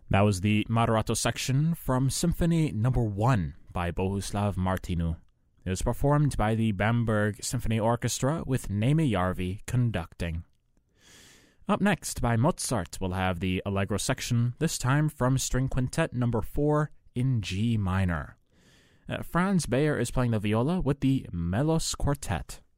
That was the Moderato section from Symphony No. 1 by Bohuslav Martinu. It was performed by the Bamberg Symphony Orchestra with Neeme Järvi conducting. Up next, by Mozart, we'll have the Allegro section, this time from String Quintet No. 4 in G minor. Franz Bayer is playing the viola with the Melos Quartet.